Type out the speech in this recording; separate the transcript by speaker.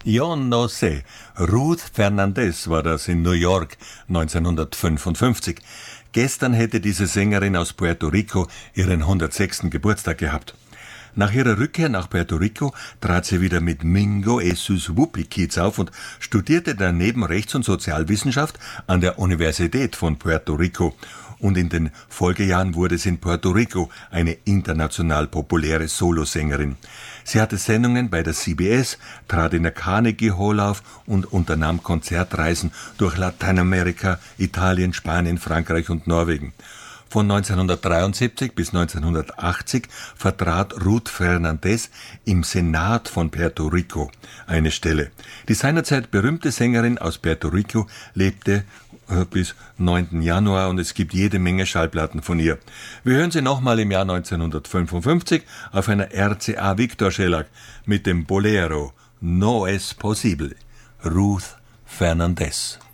Speaker 1: Yo no sé. Ruth Fernandez war das in New York 1955. Gestern hätte diese Sängerin aus Puerto Rico ihren 106. Geburtstag gehabt. Nach ihrer Rückkehr nach Puerto Rico trat sie wieder mit Mingo et sus Whoopee Kids auf und studierte daneben Rechts- und Sozialwissenschaft an der Universität von Puerto Rico. Und in den Folgejahren wurde sie in Puerto Rico eine international populäre Solosängerin. Sie hatte Sendungen bei der CBS, trat in der Carnegie Hall auf und unternahm Konzertreisen durch Lateinamerika, Italien, Spanien, Frankreich und Norwegen. Von 1973 bis 1980 vertrat Ruth Fernandez im Senat von Puerto Rico eine Stelle. Die seinerzeit berühmte Sängerin aus Puerto Rico lebte bis 9. Januar und es gibt jede Menge Schallplatten von ihr. Wir hören sie nochmal im Jahr 1955 auf einer RCA Victor Shellac mit dem Bolero No es posible. Ruth Fernandez.